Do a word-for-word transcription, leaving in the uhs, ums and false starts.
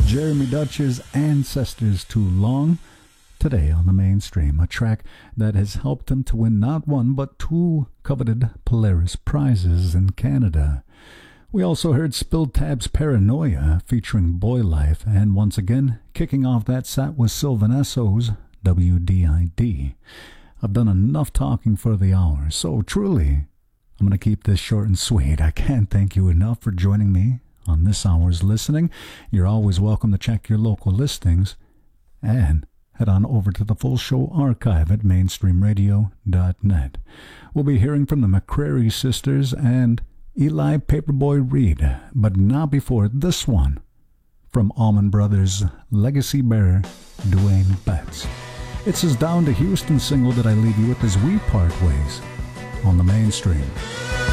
Jeremy Dutcher's Ancestors Too Long. Today on the Mainstream, a track that has helped him to win not one but two coveted Polaris prizes in Canada. We also heard Spill Tab's Paranoia featuring Boy Life, and once again, kicking off that set was Sylvan Esso's W D I D. I've done enough talking for the hour, so truly, I'm going to keep this short and sweet. I can't thank you enough for joining me on this hour's listening. You're always welcome to check your local listings, and head on over to the full show archive at mainstream radio dot net. We'll be hearing from the McCrary sisters and Eli Paperboy Reed, but not before this one from Allman Brothers' legacy bearer, Duane Betts. It's his Down to Houston single that I leave you with as we part ways on the Mainstream.